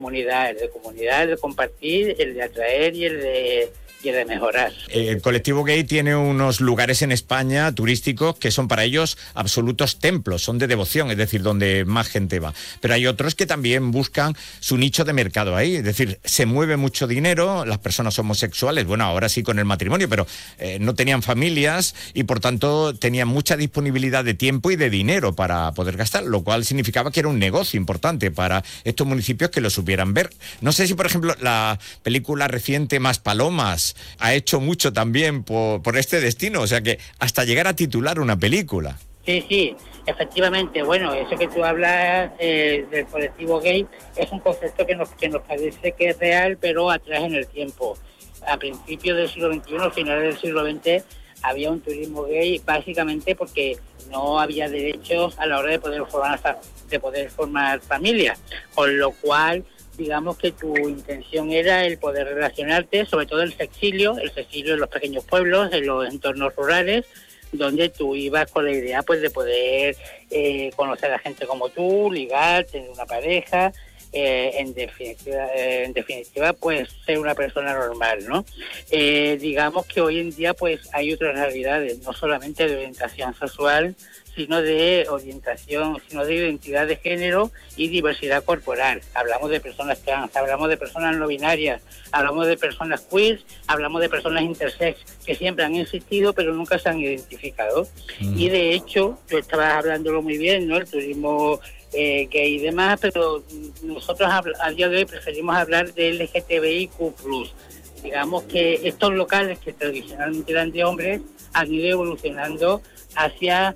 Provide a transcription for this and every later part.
comunidad, el de compartir, el de atraer y el de mejorar. El colectivo gay tiene unos lugares en España turísticos que son para ellos absolutos templos, son de devoción, es decir, donde más gente va. Pero hay otros que también buscan su nicho de mercado ahí, es decir, se mueve mucho dinero, las personas homosexuales, bueno, ahora sí con el matrimonio, pero no tenían familias y por tanto tenían mucha disponibilidad de tiempo y de dinero para poder gastar, lo cual significaba que era un negocio importante para estos municipios que lo supieran ver. No sé si, por ejemplo, la película reciente Maspalomas ha hecho mucho también por este destino, o sea que hasta llegar a titular una película. Sí, efectivamente. Bueno, eso que tú hablas del colectivo gay es un concepto que nos parece que es real, pero atrás en el tiempo. A principios del siglo XXI, a finales del siglo XX, había un turismo gay básicamente porque no había derechos a la hora de poder formar familia, con lo cual digamos que tu intención era el poder relacionarte, sobre todo el sexilio en los pequeños pueblos, en los entornos rurales, donde tú ibas con la idea pues de poder conocer a gente como tú, ligar, tener una pareja, en definitiva pues ser una persona normal, ¿no? Digamos que hoy en día pues hay otras realidades, no solamente de orientación sexual, sino de identidad de género y diversidad corporal. Hablamos de personas trans, hablamos de personas no binarias, hablamos de personas queer, hablamos de personas intersex, que siempre han existido pero nunca se han identificado. Y de hecho, tú estabas hablándolo muy bien, ¿no? El turismo gay y demás, pero nosotros a día de hoy preferimos hablar de LGTBIQ+. Digamos que estos locales que tradicionalmente eran de hombres han ido evolucionando hacia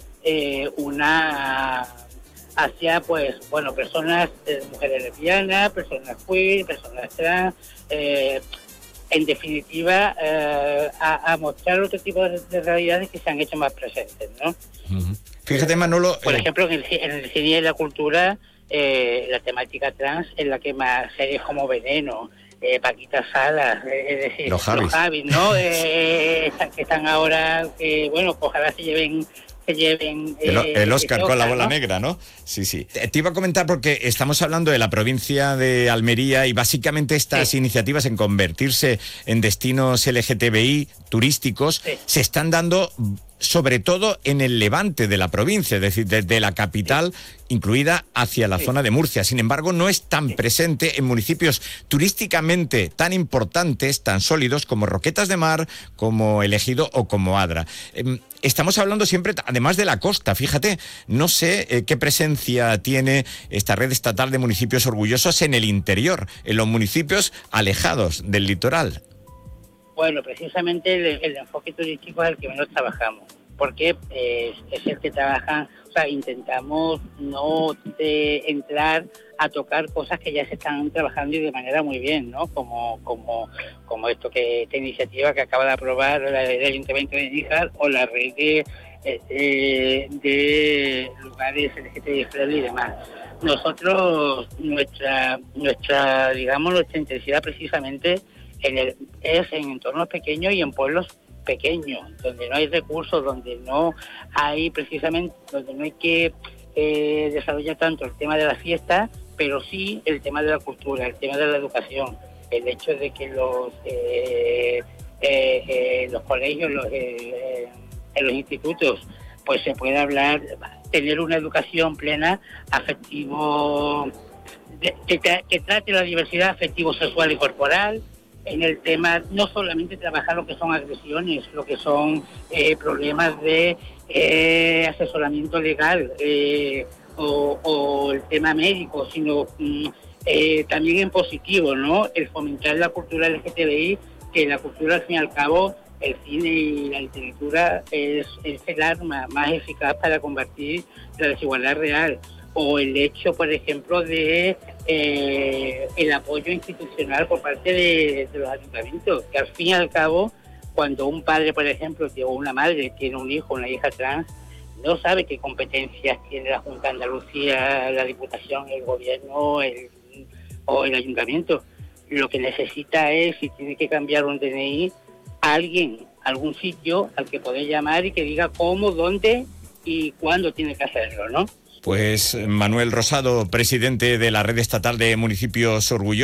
pues bueno, personas, mujeres lesbianas, personas queer, personas trans, en definitiva a mostrar otro tipo de realidades que se han hecho más presentes, ¿no? Fíjate, Manolo, por ejemplo, en el cine y la cultura, la temática trans es la que más series como Veneno, Paquita Salas, es decir, los Javis, ¿no? Que están ahora, bueno, ojalá se lleven el Oscar con la bola, ¿no? Negra, ¿no? Sí. Te iba a comentar porque estamos hablando de la provincia de Almería y básicamente estas iniciativas en convertirse en destinos LGTBI turísticos se están dando sobre todo en el levante de la provincia, es decir, desde la capital incluida hacia la zona de Murcia. Sin embargo, no es tan presente en municipios turísticamente tan importantes, tan sólidos como Roquetas de Mar, como El Ejido o como Adra. Estamos hablando siempre, además de la costa, fíjate, no sé qué presencia tiene esta red estatal de municipios orgullosos en el interior, en los municipios alejados del litoral. Bueno, precisamente el enfoque turístico es el que menos trabajamos, porque es el que trabajan, o sea, intentamos no entrar a tocar cosas que ya se están trabajando y de manera muy bien, ¿no? Como esta iniciativa que acaba de aprobar el Ayuntamiento de Níjar o la red de lugares LGTBI friendly y demás. Nosotros, nuestra intensidad precisamente es en entornos pequeños y en pueblos pequeños, donde no hay recursos, donde no hay que desarrollar tanto el tema de la fiesta, pero sí el tema de la cultura, el tema de la educación, el hecho de que los colegios, en los institutos, pues se pueda hablar, tener una educación plena, afectivo, que trate la diversidad afectivo, sexual y corporal. En el tema, no solamente trabajar lo que son agresiones, lo que son problemas de asesoramiento legal o el tema médico, sino también en positivo, ¿no? El fomentar la cultura LGTBI, que la cultura, al fin y al cabo, el cine y la literatura es el arma más eficaz para combatir la desigualdad real. O el hecho, por ejemplo, de el apoyo institucional por parte de los ayuntamientos, que al fin y al cabo, cuando un padre, por ejemplo, o una madre tiene un hijo o una hija trans, no sabe qué competencias tiene la Junta de Andalucía, la Diputación, el Gobierno o el Ayuntamiento. Lo que necesita es, si tiene que cambiar un DNI, algún sitio al que poder llamar y que diga cómo, dónde y cuándo tiene que hacerlo, ¿no? Pues Manuel Rosado, presidente de la Red Estatal de Municipios Orgullosos.